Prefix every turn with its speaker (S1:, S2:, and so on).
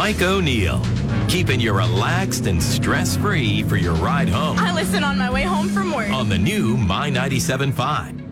S1: Mike O'Neill, keeping you relaxed and stress-free for your ride home
S2: I listen on my way home from work.
S1: on the new My 97.5.